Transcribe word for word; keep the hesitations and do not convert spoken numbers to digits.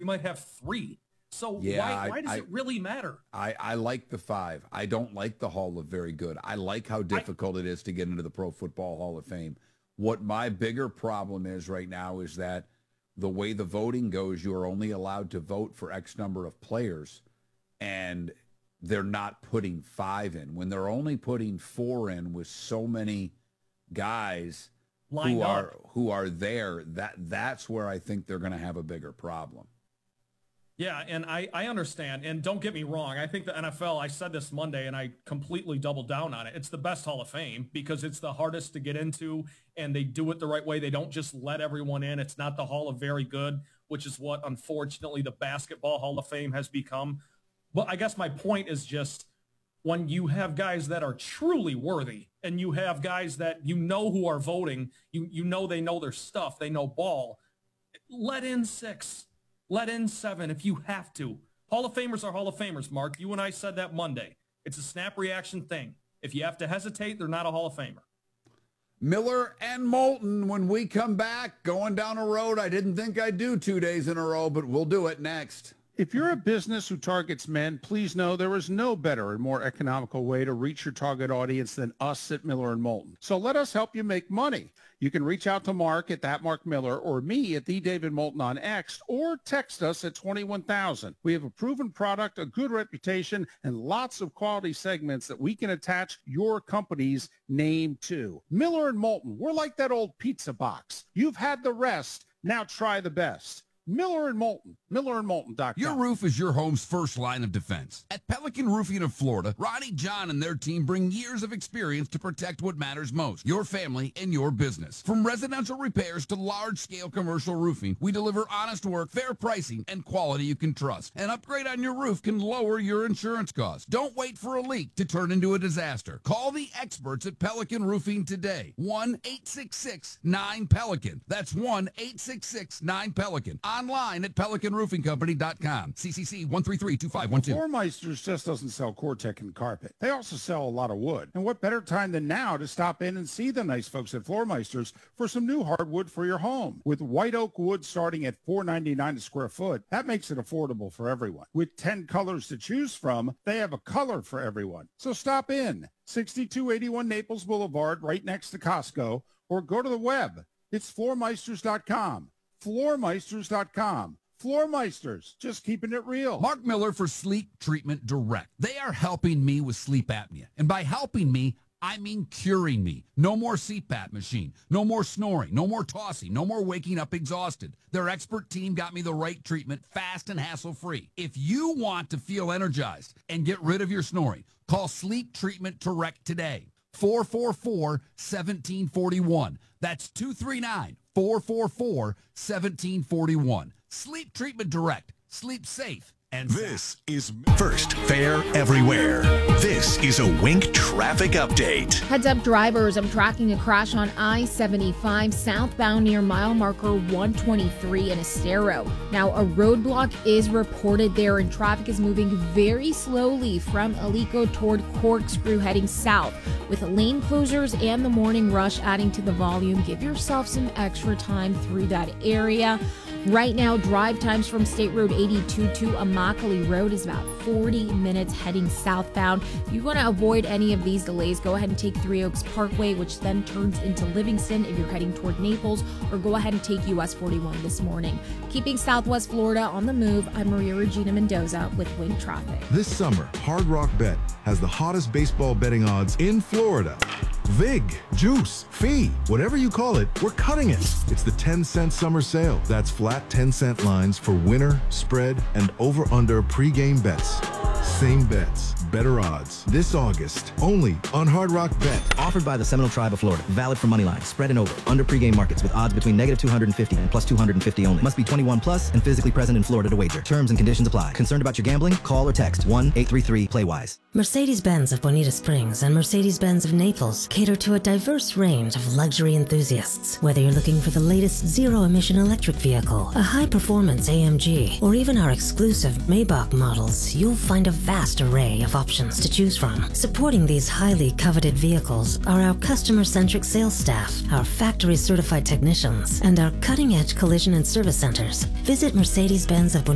might have three. So yeah, why, I, why does I, it really matter? I, I like the five. I don't like the Hall of Very Good. I like how difficult I, it is to get into the Pro Football Hall of Fame. What my bigger problem is right now is that the way the voting goes, you are only allowed to vote for X number of players, and they're not putting five in. When they're only putting four in with so many guys Lined who up. are who are there, that that's where I think they're going to have a bigger problem. Yeah, and I, I understand, and don't get me wrong. I think the N F L, I said this Monday, and I completely doubled down on it. It's the best Hall of Fame because it's the hardest to get into, and they do it the right way. They don't just let everyone in. It's not the Hall of Very Good, which is what, unfortunately, the Basketball Hall of Fame has become. But I guess my point is just when you have guys that are truly worthy and you have guys that you know who are voting, you, you know they know their stuff, they know ball, let in six. Let in seven if you have to. Hall of Famers are Hall of Famers, Mark. You and I said that Monday. It's a snap reaction thing. If you have to hesitate, they're not a Hall of Famer. Miller and Moulton, when we come back, going down a road I didn't think I'd do two days in a row, but we'll do it next. If you're a business who targets men, please know there is no better and more economical way to reach your target audience than us at Miller and Moulton. So let us help you make money. You can reach out to Mark at that Mark Miller or me at the David Moulton on X or text us at twenty-one thousand. We have a proven product, a good reputation, and lots of quality segments that we can attach your company's name to. Miller and Moulton, we're like that old pizza box. You've had the rest. Now try the best. Miller and Moulton, miller and moulton dot com. Your roof is your home's first line of defense. At Pelican Roofing of Florida, Ronnie John and their team bring years of experience to protect what matters most, your family and your business. From residential repairs to large-scale commercial roofing, we deliver honest work, fair pricing, and quality you can trust. An upgrade on your roof can lower your insurance costs. Don't wait for a leak to turn into a disaster. Call the experts at Pelican Roofing today. one eight six six nine Pelican. That's one eight six six nine Pelican. Online at pelican roofing company dot com. C C C one three three two five one two. Floormeisters just doesn't sell Cortec and carpet. They also sell a lot of wood. And what better time than now to stop in and see the nice folks at Floormeisters for some new hardwood for your home. With white oak wood starting at four ninety-nine a square foot, that makes it affordable for everyone. With ten colors to choose from, they have a color for everyone. So stop in. sixty-two eighty-one Naples Boulevard, right next to Costco, or go to the web. It's floormeisters dot com. floormeisters dot com. Floormeisters, just keeping it real. Mark Miller for Sleep Treatment Direct. They are helping me with sleep apnea. And by helping me, I mean curing me. No more C PAP machine. No more snoring. No more tossing. No more waking up exhausted. Their expert team got me the right treatment, fast and hassle-free. If you want to feel energized and get rid of your snoring, call Sleep Treatment Direct today. four four four, one seven four one. That's two three nine, four four four, one seven four one. Sleep Treatment Direct. Sleep safe. And this is First Fair Everywhere. This is a Wink traffic update. Heads up, drivers. I'm tracking a crash on I seventy-five southbound near mile marker one twenty-three in Estero. Now, a roadblock is reported there, and traffic is moving very slowly from Alico toward Corkscrew heading south. With lane closures and the morning rush adding to the volume, give yourself some extra time through that area. Right now, drive times from State Road eighty-two to Immokalee Road is about forty minutes heading southbound. If you want to avoid any of these delays, go ahead and take Three Oaks Parkway, which then turns into Livingston if you're heading toward Naples, or go ahead and take U S forty-one this morning. Keeping Southwest Florida on the move, I'm Maria Regina Mendoza with Wink Traffic. This summer, Hard Rock Bet has the hottest baseball betting odds in Florida. Vig, Juice, Fee, whatever you call it, we're cutting it. It's the ten cent summer sale. That's flat ten cent lines for winner, spread, and over-under pregame bets. Same bets, better odds. This August, only on Hard Rock Bet. Offered by the Seminole Tribe of Florida. Valid for money line, spread and over, under pregame markets with odds between negative two hundred fifty and plus two hundred fifty only. Must be twenty-one plus and physically present in Florida to wager. Terms and conditions apply. Concerned about your gambling? Call or text one eight three three play wise. Mercedes-Benz of Bonita Springs and Mercedes-Benz of Naples cater to a diverse range of luxury enthusiasts. Whether you're looking for the latest zero-emission electric vehicle, a high-performance A M G, or even our exclusive Maybach models, you'll find a vast array of options to choose from. Supporting these highly coveted vehicles are our customer-centric sales staff, our factory-certified technicians, and our cutting-edge collision and service centers. Visit Mercedes-Benz of Bonita